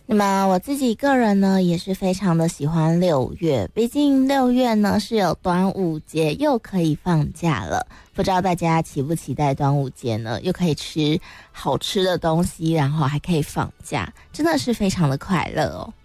那么我自己个人呢，也是非常的喜欢6月，毕竟6月呢是有端午节，又可以放假了。不知道大家期不期待端午节呢？又可以吃好吃的东西，然后还可以放假，真的是非常的快乐哦。